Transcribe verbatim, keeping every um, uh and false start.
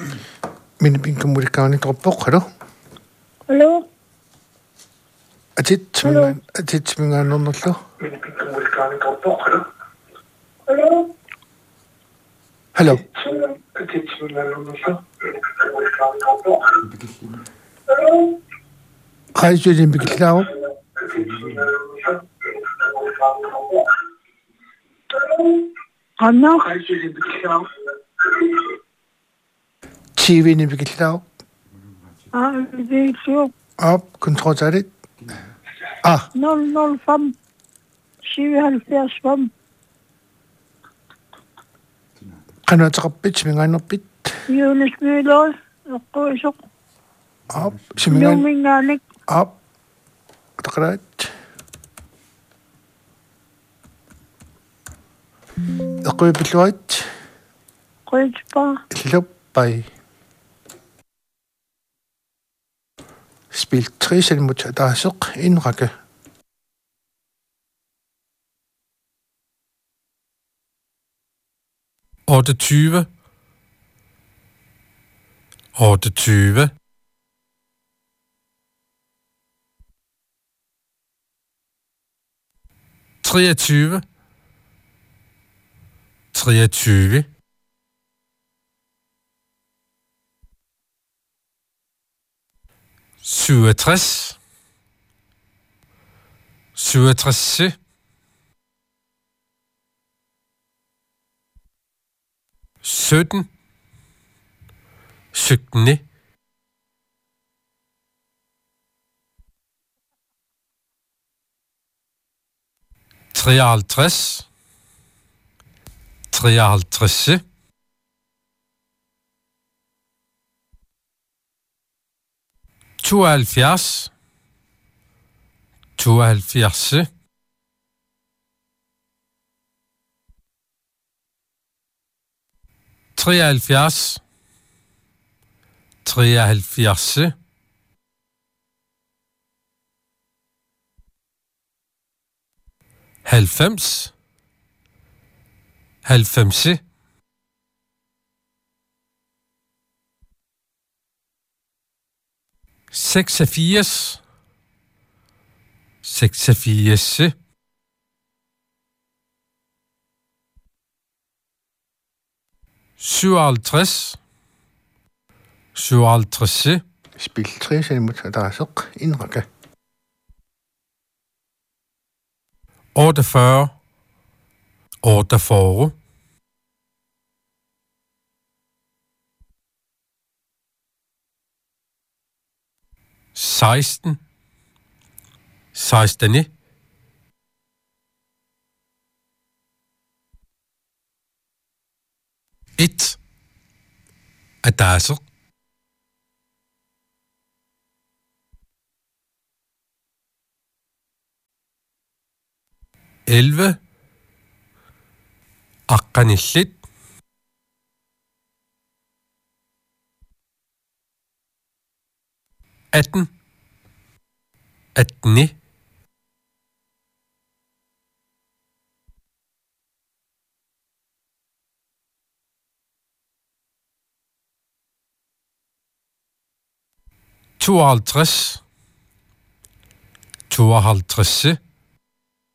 Min bin kommunikani troppo hallo. Hallo. Atit mingan atit mingan nonollo. Min bin kommunikani troppo hallo. Hallo. Hallo. Atit mingan nonollo. Hallo. Radio din biglaw. Anna. Radio din biglaw. T V din biglaw. Ah, det er sjovt. Op, kontroltaget. Ah. nul nul fem syvoghalvfjerds fem. Qanataqappit minganerpit. Jonas Møller. Oqqoisuq. Op, simingan. Numingaanik. Op. Taqrat. Eqquipilluat. Qitspa. Luppai. Spil tre selvmod daasuq inrakke. otteogtyve otteogtyve treogtyve treogtyve syvogtres syvogtres sytten sytten treoghalvtreds treoghalvtreds tooghalvfjerds tooghalvfjerds treoghalvfjerds treoghalvfjerds halvfems halvfems seksogfirs seksogfirs syvoghalvtreds syvoghalvtreds Spil tre selvmod daasuq inrakke. otteogfyrre otteogfyrre seksten seksten et adaasuq elleve aqqanillit atten atten tooghalvtreds tooghalvtreds